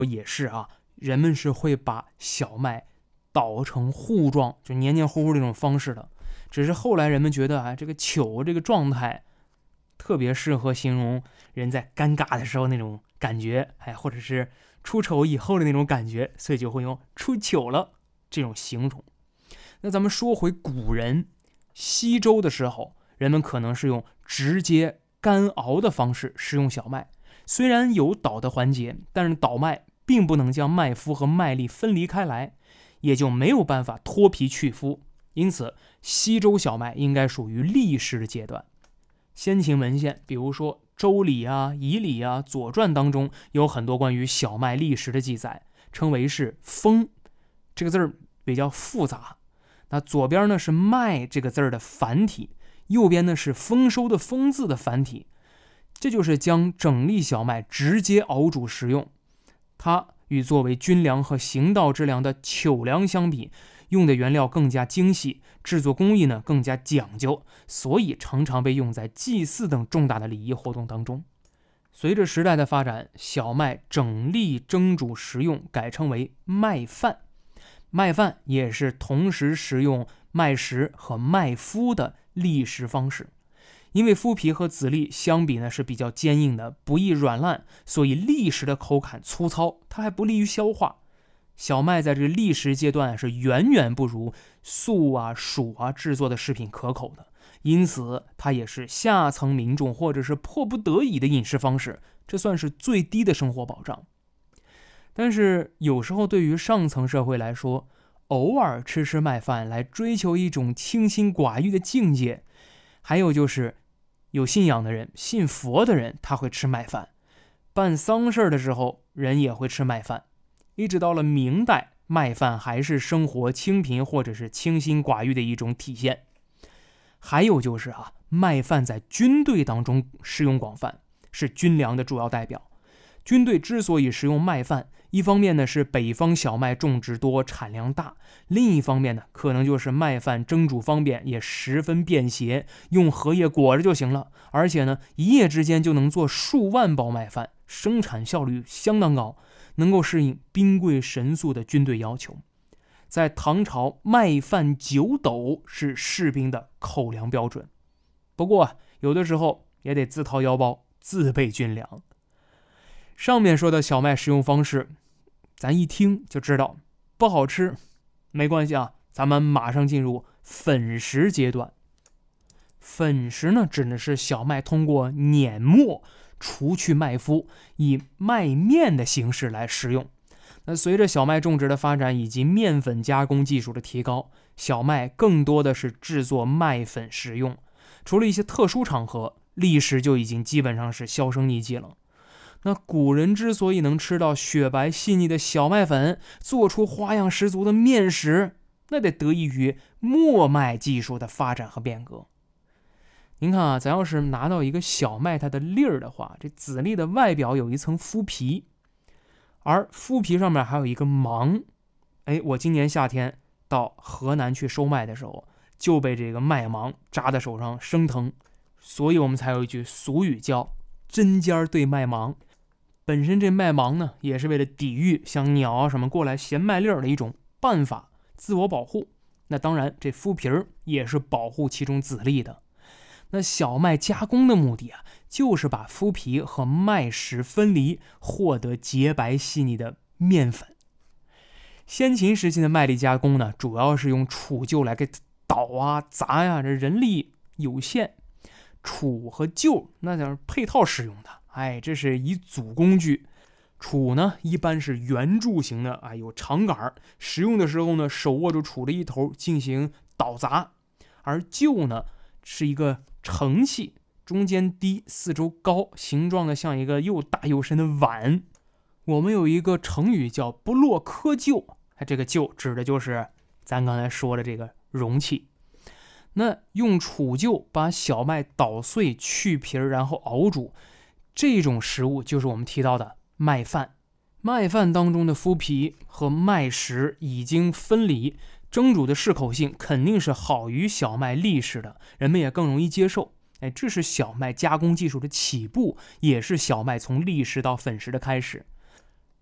也是啊，人们是会把小麦捣成糊状，就黏黏糊糊这种方式的。只是后来人们觉得啊，这个糗这个状态特别适合形容人在尴尬的时候那种感觉，或者是出丑以后的那种感觉，所以就会用出糗了这种形容。那咱们说回古人稀粥的时候，人们可能是用直接干熬的方式食用小麦，虽然有捣的环节，但是捣麦并不能将麦麸和麦粒分离开来，也就没有办法脱皮去麸，因此稀粥小麦应该属于砾石的阶段。先秦文献，比如说周礼啊、仪礼啊、左传当中有很多关于小麦砾石的记载，称为是丰，这个字儿比较复杂。那左边呢是麦这个字儿的繁体，右边呢是丰收的丰字的繁体，这就是将整粒小麦直接熬煮食用。它与作为军粮和行道之粮的糗粮相比，用的原料更加精细，制作工艺呢更加讲究，所以常常被用在祭祀等重大的礼仪活动当中。随着时代的发展，小麦整粒蒸煮食用改称为麦饭，麦饭也是同时食用麦石和麦麸的砾石方式。因为麸皮和籽粒相比呢是比较坚硬的，不易软烂，所以砾石的口感粗糙，它还不利于消化。小麦在这个砾石阶段是远远不如粟啊、黍啊制作的食品可口的，因此它也是下层民众或者是迫不得已的饮食方式，这算是最低的生活保障。但是有时候对于上层社会来说，偶尔吃麦饭来追求一种清心寡欲的境界。还有就是有信仰的人，信佛的人，他会吃麦饭。办丧事的时候，人也会吃麦饭。一直到了明代，麦饭还是生活清贫或者是清心寡欲的一种体现。还有就是麦饭在军队当中使用广泛，是军粮的主要代表。军队之所以食用麦饭，一方面呢是北方小麦种植多，产量大，另一方面呢可能就是麦饭蒸煮方便，也十分便携，用荷叶裹着就行了，而且呢一夜之间就能做数万包麦饭，生产效率相当高，能够适应兵贵神速的军队要求。在唐朝，麦饭9斗是士兵的口粮标准。不过有的时候也得自掏腰包自备军粮。上面说的小麦食用方式，咱一听就知道不好吃，没关系啊，咱们马上进入粉食阶段。粉食呢，指的是小麦通过碾磨除去麦麸，以麦面的形式来食用。那随着小麦种植的发展以及面粉加工技术的提高，小麦更多的是制作麦粉食用。除了一些特殊场合，砾石就已经基本上是销声匿迹了。那古人之所以能吃到雪白细腻的小麦粉，做出花样十足的面食，那得得益于磨麦技术的发展和变革。您看啊，咱要是拿到一个小麦它的粒儿的话，这籽粒的外表有一层麸皮，而麸皮上面还有一个芒。我今年夏天到河南去收麦的时候，就被这个麦芒扎在手上生疼，所以我们才有一句俗语叫针尖对麦芒。本身这麦芒呢，也是为了抵御像鸟啊什么过来衔麦粒儿的一种办法，自我保护。那当然，这麸皮儿也是保护其中籽粒的。那小麦加工的目的啊，就是把麸皮和麦石分离，获得洁白细腻的面粉。先秦时期的麦粒加工呢，主要是用杵臼来给捣啊、砸呀，这人力有限，杵和臼那叫配套使用的。这是一组工具。杵呢一般是圆柱形的，有长杆，使用的时候呢手握住杵的一头进行捣砸。而臼呢是一个盛器，中间低，四周高，形状的像一个又大又深的碗。我们有一个成语叫不落窠臼，这个臼指的就是咱刚才说的这个容器。那用杵臼把小麦捣碎去皮，然后熬煮，这种食物就是我们提到的麦饭。麦饭当中的麸皮和麦石已经分离，蒸煮的适口性肯定是好于小麦砾石的，人们也更容易接受。这是小麦加工技术的起步，也是小麦从砾石到粉石的开始。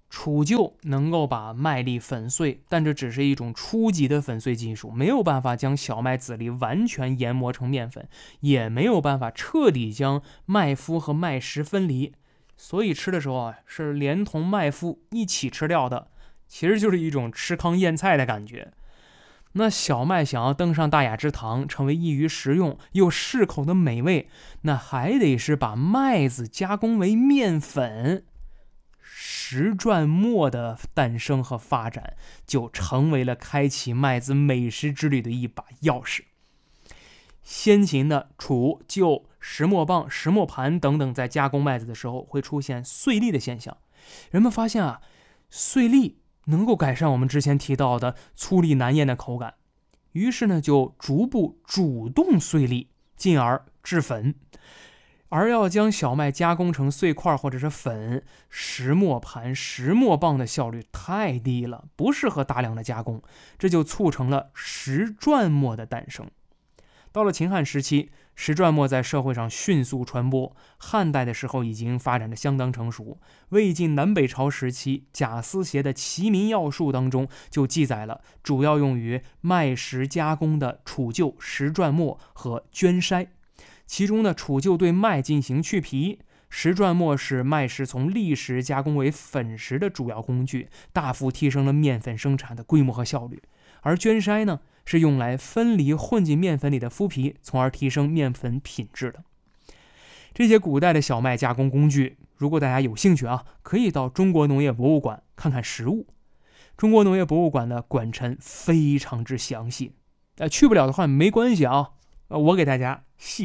杵臼能够把麦粒粉碎，但这只是一种初级的粉碎技术，没有办法将小麦籽粒完全研磨成面粉，也没有办法彻底将麦麸和麦实分离，所以吃的时候啊，是连同麦麸一起吃掉的，其实就是一种吃糠咽菜的感觉。那小麦想要登上大雅之堂，成为易于食用又适口的美味，那还得是把麦子加工为面粉。石转磨的诞生和发展，就成为了开启麦子美食之旅的一把钥匙。先秦的杵、臼、石磨棒、石磨盘等等，在加工麦子的时候会出现碎粒的现象。人们发现啊，碎粒能够改善我们之前提到的粗粒难咽的口感，于是呢，就逐步煮动碎粒，进而制粉。而要将小麦加工成碎块或者是粉，石磨盘、石磨棒的效率太低了，不适合大量的加工，这就促成了石转磨的诞生。到了秦汉时期，石转磨在社会上迅速传播，汉代的时候已经发展得相当成熟。魏晋南北朝时期，贾思勰的《齐民要术》当中就记载了主要用于麦石加工的杵臼、石转磨和绢筛。其中呢，杵臼对麦进行去皮，石转磨是麦石从砾石加工为粉石的主要工具，大幅提升了面粉生产的规模和效率。而绢筛呢，是用来分离混进面粉里的麸皮，从而提升面粉品质的。这些古代的小麦加工工具，如果大家有兴趣啊，可以到中国农业博物馆看看实物。中国农业博物馆的馆陈非常之详细，去不了的话没关系啊，我给大家细